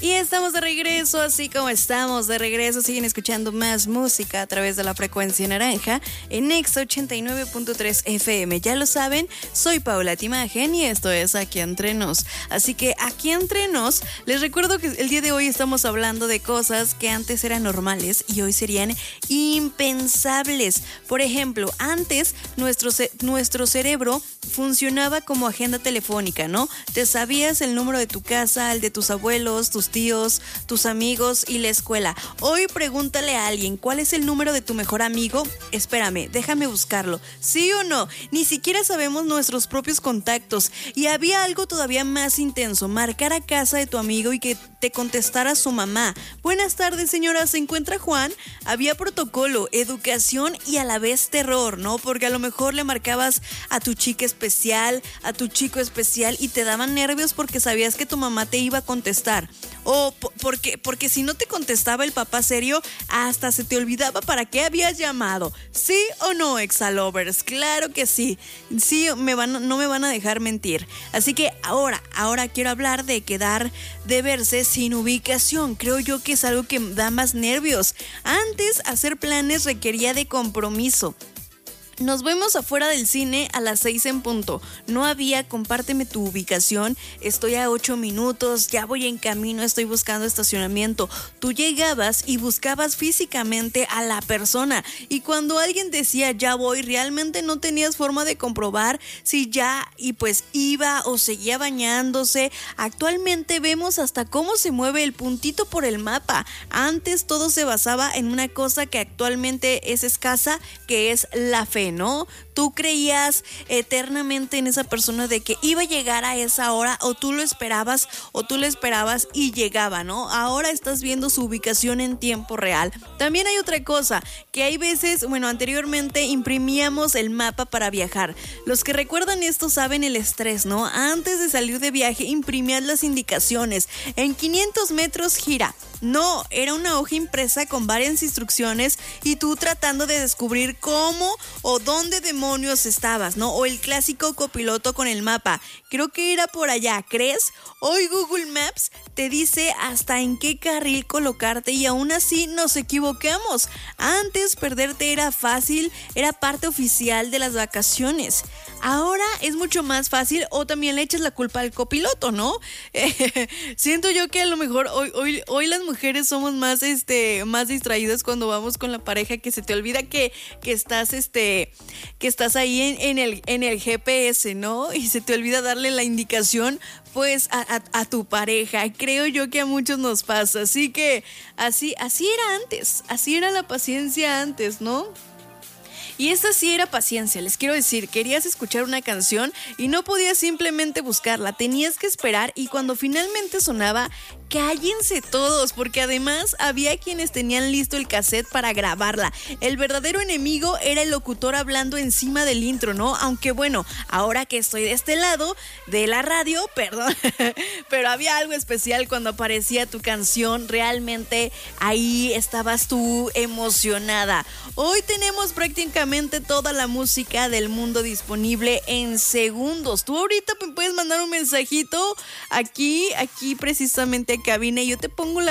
Y estamos de regreso, así como estamos de regreso, siguen escuchando más música a través de la frecuencia naranja en Nexa 89.3 FM. Ya lo saben, soy Paula Timagen y esto es Aquí Entre Nos. Así que aquí entre nos, les recuerdo que el día de hoy estamos hablando de cosas que antes eran normales y hoy serían impensables. Por ejemplo, antes nuestro cerebro funcionaba como agenda telefónica, ¿no? Te sabías el número de tu casa, el de tus abuelos, tus tíos, tus amigos y la escuela. Hoy pregúntale a alguien, ¿cuál es el número de tu mejor amigo? Espérame, déjame buscarlo. ¿Sí o no? Ni siquiera sabemos nuestros propios contactos. Y había algo todavía más intenso, marcar a casa de tu amigo y que te contestara su mamá. Buenas tardes, señora, ¿se encuentra Juan? Había protocolo, educación y a la vez terror, ¿no? Porque a lo mejor le marcabas a tu chica especial, a tu chico especial y te daban nervios porque sabías que tu mamá te iba a contestar. O porque si no te contestaba el papá serio, hasta se te olvidaba para qué habías llamado. ¿Sí o no, exalovers? Claro que sí. Sí, no me van a dejar mentir. Así que ahora quiero hablar de quedar de verse sin ubicación. Creo yo que es algo que da más nervios. Antes, hacer planes requería de compromiso. Nos vemos afuera del cine a las 6 en punto. No había compárteme tu ubicación, estoy a 8 minutos, ya voy en camino, estoy buscando estacionamiento. Tú llegabas y buscabas físicamente a la persona y cuando alguien decía ya voy, realmente no tenías forma de comprobar si ya y pues iba o seguía bañándose. Actualmente vemos hasta cómo se mueve el puntito por el mapa. Antes todo se basaba en una cosa que actualmente es escasa, que es la fe, ¿no? Tú creías eternamente en esa persona de que iba a llegar a esa hora o tú lo esperabas y llegaba, ¿no? Ahora estás viendo su ubicación en tiempo real. También hay otra cosa, que hay veces, anteriormente imprimíamos el mapa para viajar. Los que recuerdan esto saben el estrés, ¿no? Antes de salir de viaje imprimías las indicaciones. En 500 metros gira. No, era una hoja impresa con varias instrucciones y tú tratando de descubrir cómo o dónde demonios estabas, ¿no? O el clásico copiloto con el mapa. Creo que era por allá, ¿crees? Hoy Google Maps te dice hasta en qué carril colocarte y aún así nos equivocamos. Antes perderte era fácil, era parte oficial de las vacaciones. Ahora es mucho más fácil o también le echas la culpa al copiloto, ¿no? Siento yo que a lo mejor hoy las mujeres somos más distraídas cuando vamos con la pareja, que se te olvida que estás ahí en el GPS, ¿no? Y se te olvida darle la indicación pues a tu pareja. Creo yo que a muchos nos pasa. Así que así era antes, así era la paciencia antes, ¿no? Y esta sí era paciencia, les quiero decir, querías escuchar una canción y no podías simplemente buscarla, tenías que esperar y cuando finalmente sonaba, cállense todos, porque además había quienes tenían listo el cassette para grabarla. El verdadero enemigo era el locutor hablando encima del intro, ¿no? Aunque bueno, ahora que estoy de este lado de la radio, perdón, pero había algo especial cuando aparecía tu canción, realmente ahí estabas tú emocionada. Hoy tenemos prácticamente toda la música del mundo disponible en segundos. Tú ahorita me puedes mandar un mensajito aquí precisamente a cabina y yo te pongo la